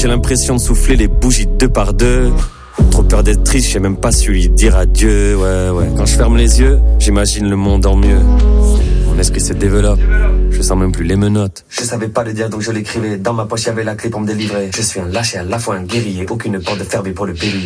j'ai l'impression de souffler les bougies deux par deux. Trop peur d'être triste, j'ai même pas su lui dire adieu. Ouais. Quand je ferme les yeux, j'imagine le monde en mieux. Mon esprit se développe, je sens même plus les menottes. Je savais pas le dire donc je l'écrivais. Dans ma poche y'avait la clé pour me délivrer. Je suis un lâche et à la fois un guerrier. Aucune porte fermée pour le bélier.